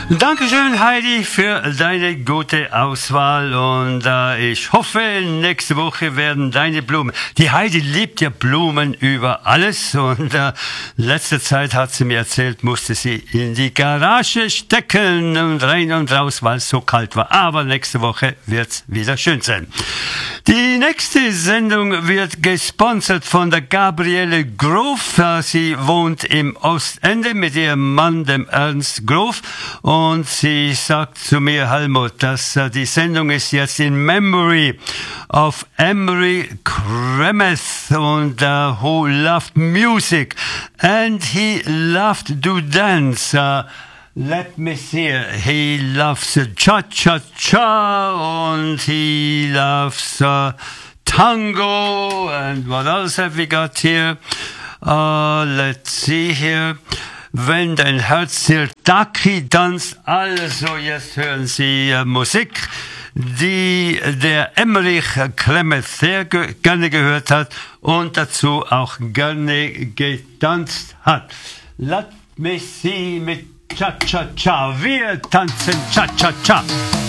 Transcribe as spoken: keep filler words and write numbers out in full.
Dankeschön, Heidi, für deine gute Auswahl und äh, ich hoffe, nächste Woche werden deine Blumen. Die Heidi liebt ja Blumen über alles und äh, letzte Zeit hat sie mir erzählt, musste sie in die Garage stecken und rein und raus, weil es so kalt war. Aber nächste Woche wird's wieder schön sein. Die nächste Sendung wird gesponsert von der Gabriele Grove. Sie wohnt im Ostende mit ihrem Mann, dem Ernst Grove. Und sie sagt zu mir, Helmut, dass uh, die Sendung ist jetzt in Memory of Emery Kremeth und uh, who loved music and he loved to dance. Uh, Let me see. He loves uh, cha-cha-cha and he loves uh, tango. And what else have we got here? Uh, let's see here. Wenn dein Herz zählt, Daki tanzt. Also jetzt hören Sie uh, Musik, die der Emmerich Kremeth sehr ge- gerne gehört hat und dazu auch gerne getanzt hat. Let me see mit Cha-Cha-Cha. Wir tanzen Cha-Cha-Cha.